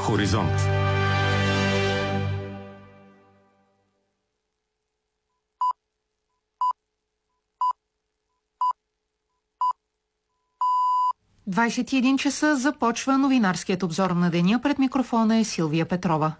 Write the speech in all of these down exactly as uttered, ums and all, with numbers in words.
Хоризонт. двайсет и един часа започва новинарският обзор на деня. Пред микрофона е Силвия Петрова.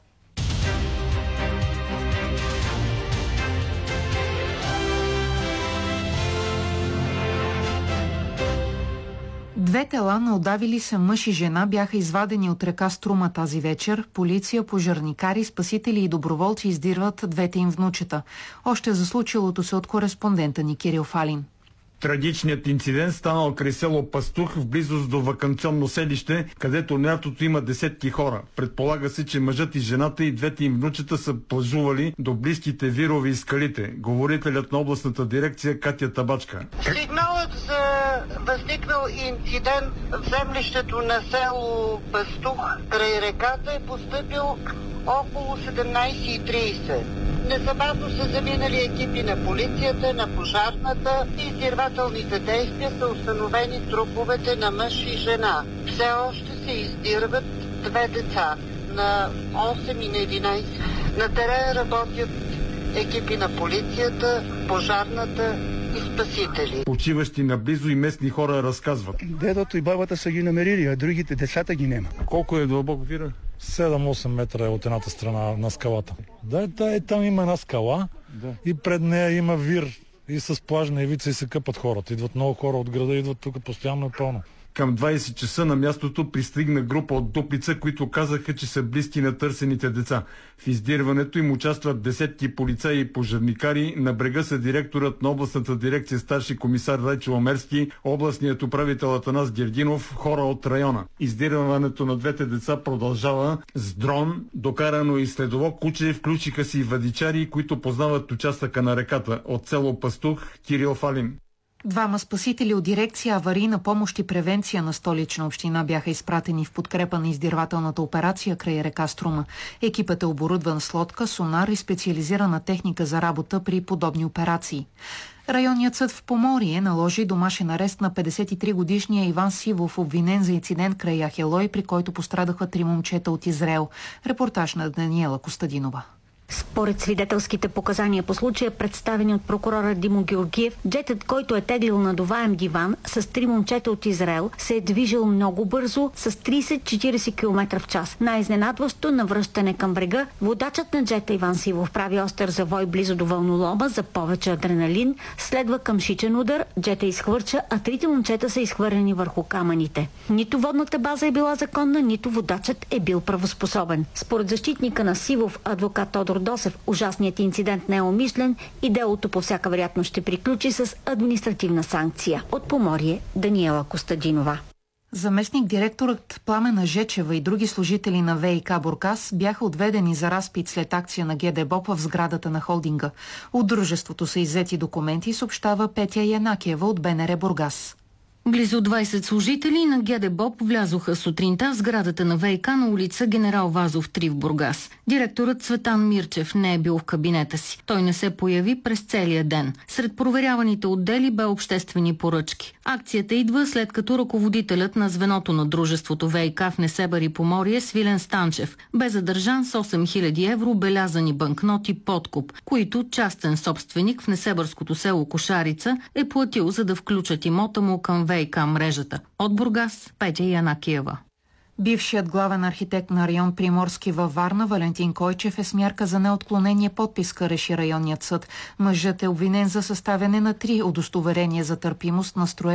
Две тела на удавили се мъж и жена бяха извадени от река Струма тази вечер. Полиция, пожарникари, спасители и доброволци издирват двете им внучета. Още за случилото се от кореспондента ни Кирил Фалин. Трагичният инцидент станал край село Пастух в близост до ваканционно селище, където лятото има десетки хора. Предполага се, че мъжът и жената и двете им внучета са плажували до близките вирови и скалите. Говорителят на областната дирекция Катя Табачка. Сигналът за възникнал инцидент в землището на село Пастух край реката е постъпил около седемнайсет и трийсет. Незабавно са заминали екипи на полицията, на пожарната и издирвателните действия са установени труповете на мъж и жена. Все още се издирват две деца на осем и на единайсет. На терен работят екипи на полицията, пожарната и спасители. Почиващи наблизо и местни хора разказват. Дедото и бабата са ги намерили, а другите децата ги няма. Колко е дълбоко вира? седем-осем метра е от едната страна на скалата. Да, да, там има една скала, да. И пред нея има вир и с плажна ивица и се къпат хората. Идват много хора от града, идват тук постоянно е пълно. Към двайсет часа на мястото пристигна група от Дупница, които казаха, че са близки на търсените деца. В издирването им участват десетки полицаи и пожарникари. На брега са директорът на областната дирекция старши комисар Райчо Омерски, областният управител Атанас Гергинов, хора от района. Издирването на двете деца продължава с дрон, докарано и следово куче. Включиха си вадичари, които познават участъка на реката. От село Пастух, Кирил Фалин. Двама спасители от дирекция аварийна помощ и превенция на Столична община бяха изпратени в подкрепа на издирвателната операция край река Струма. Екипът е оборудван с лодка, сонар и специализирана техника за работа при подобни операции. Районният съд в Поморие наложи домашен арест на петдесет и три годишния Иван Сивов, обвинен за инцидент край Ахелой, при който пострадаха три момчета от Израел. Репортаж на Даниела Костадинова. Според свидетелските показания по случая, представени от прокурора Димо Георгиев, джетът, който е теглил надуваем диван с три момчета от Израел, се е движил много бързо с трийсет-четирийсет км в час. Най-изненадващо на връщане към брега, водачът на джета Иван Сивов прави остър завой близо до вълнолома за повече адреналин, следва къмшичен удар, джета изхвърча, а трите момчета са изхвърлени върху камъните. Нито водната база е била законна, нито водачът е бил правоспособен. Според защитника на Сивов, адвокат Тодор Досев, ужасният инцидент не е умишлен и делото по всяка вероятност ще приключи с административна санкция. От Поморие, Даниела Костадинова. Заместник директорът Пламена Жечева и други служители на ВиК Бургас бяха отведени за разпит след акция на ГДБОП в сградата на холдинга. От дружеството са иззети документи, съобщава Петя Янакиева от БНР Бургас. Близо двайсет служители на ГДБОП влязоха сутринта в сградата на ВиК на улица Генерал Вазов три в Бургас. Директорът Цветан Мирчев не е бил в кабинета си. Той не се появи през целия ден. Сред проверяваните отдели бе обществени поръчки. Акцията идва след като ръководителят на звеното на дружеството ВиК в Несебър и Поморие Свилен Станчев бе задържан с осем хиляди евро белязани банкноти подкуп, които частен собственик в несебърското село Кошарица е платил, за да включат имота му към ВиК мрежата. От Бургас, Петя Янакиева. Бившият главен архитект на район Приморски във Варна Валентин Койчев е с мярка за неотклонение подписка, реши районният съд. Мъжът е обвинен за съставяне на три удостоверения за търпимост на строеж